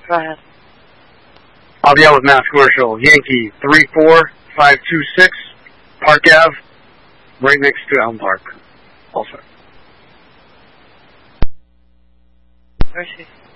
Go ahead. I'll be out with Mass Commercial. Yankee 34526, Park Ave, right next to Elm Park. Also. Where's she?